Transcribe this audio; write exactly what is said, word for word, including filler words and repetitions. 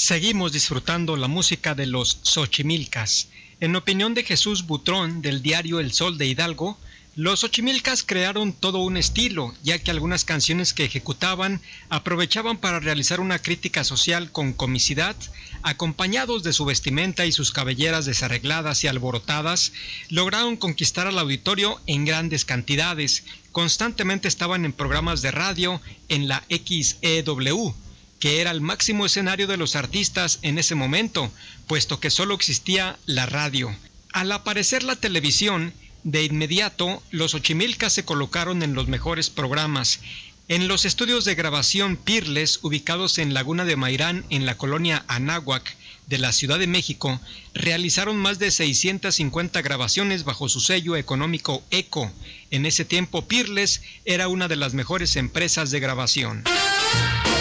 Seguimos disfrutando la música de los Xochimilcas. En opinión de Jesús Butrón, del diario El Sol de Hidalgo, los Xochimilcas crearon todo un estilo, ya que algunas canciones que ejecutaban aprovechaban para realizar una crítica social con comicidad, acompañados de su vestimenta y sus cabelleras desarregladas y alborotadas, lograron conquistar al auditorio en grandes cantidades. Constantemente estaban en programas de radio en la X E W, que era el máximo escenario de los artistas en ese momento, puesto que solo existía la radio. Al aparecer la televisión, de inmediato, los Xochimilcas se colocaron en los mejores programas. En los estudios de grabación Peerless, ubicados en Laguna de Mairán, en la colonia Anáhuac de la Ciudad de México, realizaron más de seiscientas cincuenta grabaciones bajo su sello económico ECO. En ese tiempo, Peerless era una de las mejores empresas de grabación.